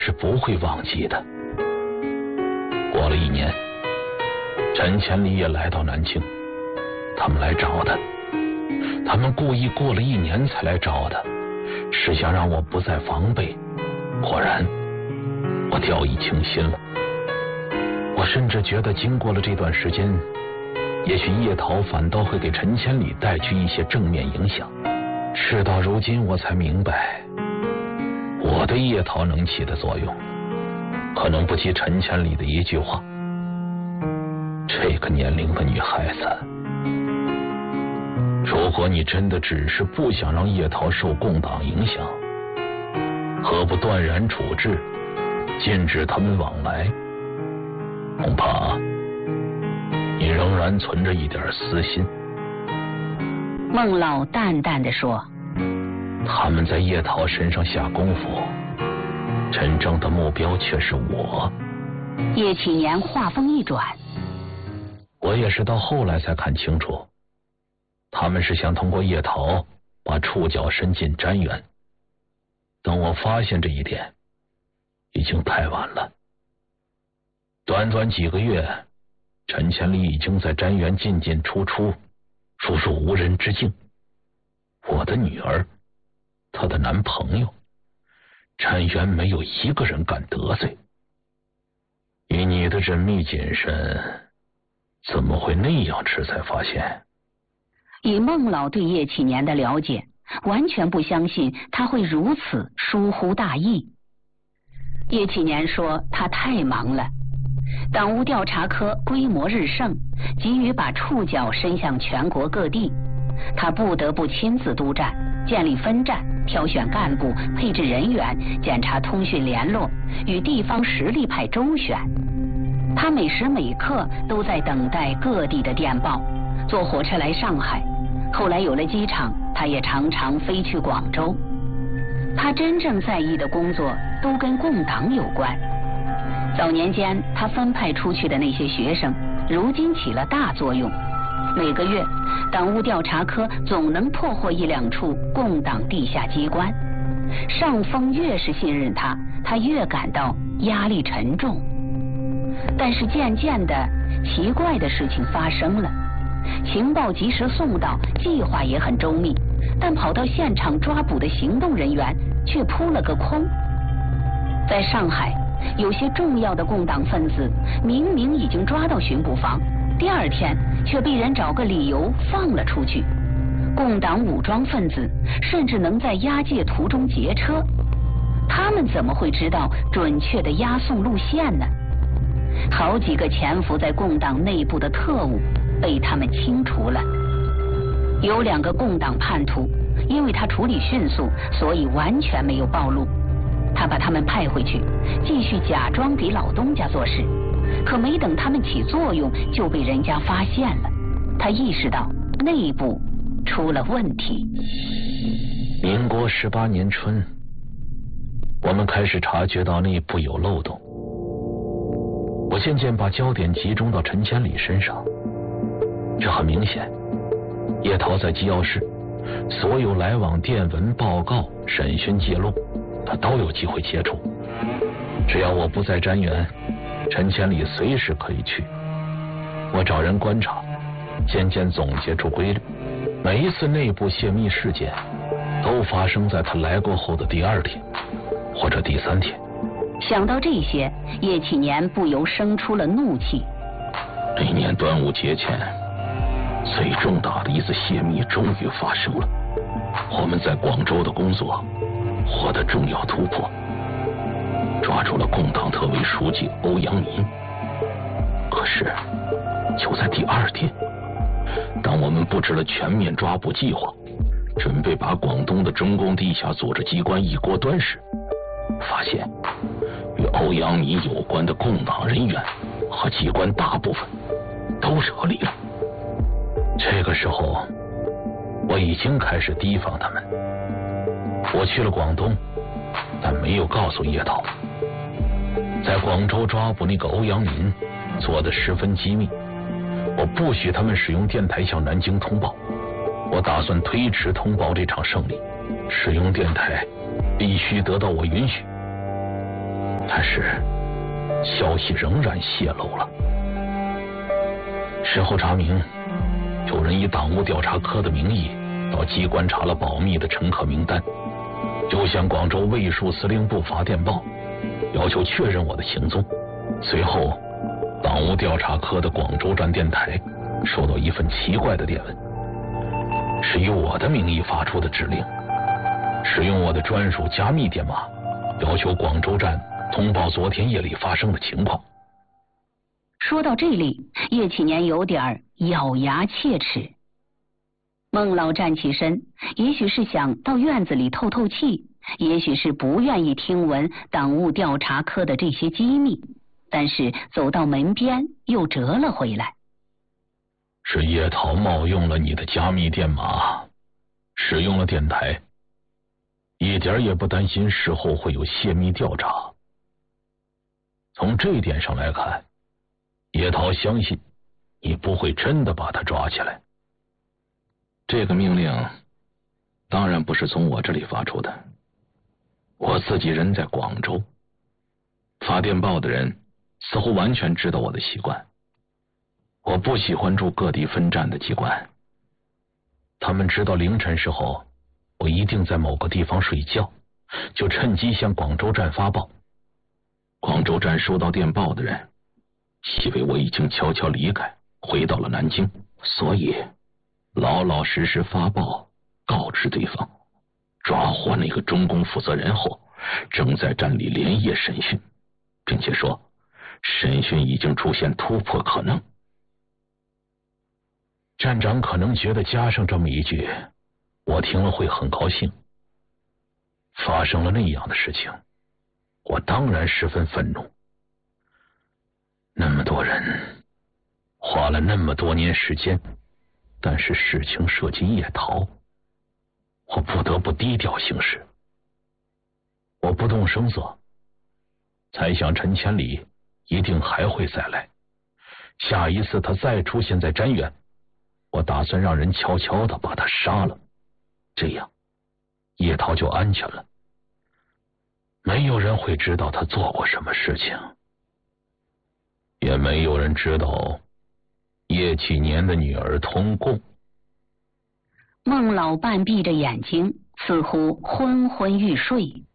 是不会忘记的。过了1年，陈千里也来到南京，他们来找他，他们故意过了1年才来找他，是想让我不再防备。果然，我掉以轻心了。我甚至觉得，经过了这段时间，也许叶桃反倒会给陈千里带去一些正面影响。事到如今，我才明白，我对叶桃能起的作用，可能不及陈千里的一句话。这个年龄的女孩子，如果你真的只是不想让叶桃受共党影响，何不断然处置，禁止他们往来？恐怕你仍然存着一点私心。 孟老淡淡地说， 他们在叶桃身上下功夫，真正的目标却是我。 叶启年话锋一转， 我也是到后来才看清楚，他们是想通过叶桃把触角伸进瞻园。等我发现这一点，已经太晚了。短短几个月，陈千里已经在瞻园进进出出，如入无人之境。我的女儿，她的男朋友，瞻园没有一个人敢得罪。以你的缜密谨慎，怎么会那样迟才发现？ 以孟老对叶启年的了解，完全不相信他会如此疏忽大意。叶启年说他太忙了，党务调查科规模日盛，急于把触角伸向全国各地，他不得不亲自督战，建立分站，挑选干部，配置人员，检查通讯联络，与地方实力派周旋。他每时每刻都在等待各地的电报，坐火车来上海，后来有了机场，他也常常飞去广州。他真正在意的工作都跟共党有关。早年间他分派出去的那些学生，如今起了大作用。每个月党务调查科总能破获1、2处共党地下机关。上峰越是信任他，他越感到压力沉重。但是渐渐的，奇怪的事情发生了。情报及时送到，计划也很周密，但跑到现场抓捕的行动人员却扑了个空。在上海，有些重要的共党分子明明已经抓到巡捕房，第2天却被人找个理由放了出去。共党武装分子甚至能在押解途中劫车，他们怎么会知道准确的押送路线呢？好几个潜伏在共党内部的特务被他们清除了。有2个共党叛徒，因为他处理迅速，所以完全没有暴露。他把他们派回去，继续假装给老东家做事，可没等他们起作用，就被人家发现了。他意识到内部出了问题。 民国18年春，我们开始察觉到内部有漏洞。我渐渐把焦点集中到陈千里身上。这很明显，叶桃在机要室，所有来往电文、报告、审讯记录，他都有机会接触。只要我不在瞻园，陈千里随时可以去。我找人观察，渐渐总结出规律。每一次内部泄密事件，都发生在他来过后的第2天，或者第3天。 想到这些，叶启年不由生出了怒气。 那年端午节前，最重大的一次泄密终于发生了。我们在广州的工作获得重要突破，抓住了共党特委书记欧阳民。可是就在第2天，当我们布置了全面抓捕计划，准备把广东的中共地下组织机关一锅端时，发现与欧阳民有关的共党人员和机关大部分都撤离了。这个时候，我已经开始提防他们。我去了广东，但没有告诉叶桃。在广州抓捕那个欧阳民做得十分机密，我不许他们使用电台向南京通报。我打算推迟通报这场胜利，使用电台必须得到我允许。 但是消息仍然泄露了。事后查明，有人以党务调查科的名义到机关查了保密的乘客名单，又向广州卫戍司令部发电报，要求确认我的行踪。随后，党务调查科的广州站电台收到一份奇怪的电文，是以我的名义发出的指令，使用我的专属加密电码，要求广州站通报昨天夜里发生的情况。 说到这里，叶启年有点咬牙切齿。孟老站起身，也许是想到院子里透透气，也许是不愿意听闻党务调查科的这些机密，但是走到门边又折了回来。 是叶桃冒用了你的加密电码，使用了电台，一点也不担心事后会有泄密调查。从这一点上来看，叶桃相信你不会真的把他抓起来。这个命令当然不是从我这里发出的，我自己人在广州，发电报的人似乎完全知道我的习惯。我不喜欢驻各地分站的机关，他们知道凌晨时候我一定在某个地方睡觉，就趁机向广州站发报。广州站收到电报的人以为我已经悄悄离开，回到了南京，所以老老实实发报告知对方，抓获那个中共负责人后，正在站里连夜审讯，并且说审讯已经出现突破可能。站长可能觉得加上这么一句，我听了会很高兴。发生了那样的事情，我当然十分愤怒。那么多人花了那么多年时间，但是事情涉及叶桃，我不得不低调行事。我不动声色，猜想陈千里一定还会再来。下一次他再出现在瞻远，我打算让人悄悄地把他杀了，这样叶桃就安全了。没有人会知道他做过什么事情，也没有人知道叶启年的女儿通共。 孟老半闭着眼睛，似乎昏昏欲睡。